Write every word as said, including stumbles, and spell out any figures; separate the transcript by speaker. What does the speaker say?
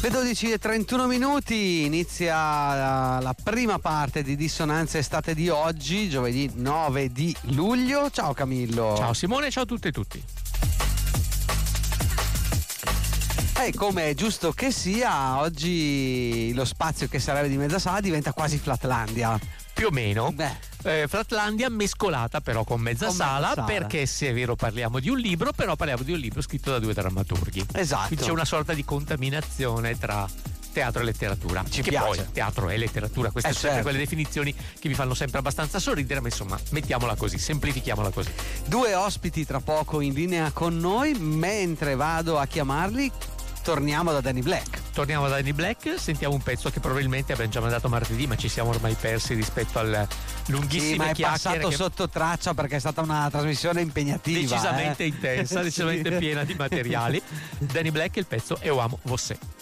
Speaker 1: Le dodici e trentuno minuti, inizia la, la prima parte di Dissonanza Estate di oggi, giovedì nove di luglio. Ciao Camillo.
Speaker 2: Ciao Simone, ciao a tutte e tutti.
Speaker 1: E come è giusto che sia, oggi lo spazio che sarebbe di mezza sala diventa quasi Flatlandia.
Speaker 2: Più o meno.
Speaker 1: Beh.
Speaker 2: Eh, Flatlandia mescolata però con mezza,
Speaker 1: Con
Speaker 2: sala,
Speaker 1: mezza sala,
Speaker 2: perché se è vero parliamo di un libro, però parliamo di un libro scritto da due drammaturghi.
Speaker 1: Esatto.
Speaker 2: Quindi c'è una sorta di contaminazione tra teatro e letteratura.
Speaker 1: Ci
Speaker 2: che
Speaker 1: piace.
Speaker 2: poi teatro e letteratura, queste
Speaker 1: Eh,
Speaker 2: sono sempre
Speaker 1: certo.
Speaker 2: quelle definizioni che mi fanno sempre abbastanza sorridere, ma insomma mettiamola così, semplifichiamola così.
Speaker 1: Due ospiti tra poco in linea con noi, mentre vado a chiamarli torniamo da Danny Black.
Speaker 2: Torniamo da Danny Black, sentiamo un pezzo che probabilmente abbiamo già mandato martedì, ma ci siamo ormai persi rispetto alle lunghissime
Speaker 1: Sì, ma è
Speaker 2: chiacchiere
Speaker 1: passato
Speaker 2: che...
Speaker 1: sotto traccia perché è stata una trasmissione impegnativa.
Speaker 2: decisamente
Speaker 1: eh.
Speaker 2: intensa, decisamente
Speaker 1: Sì.
Speaker 2: piena di materiali. Danny Black e il pezzo Eu amo você.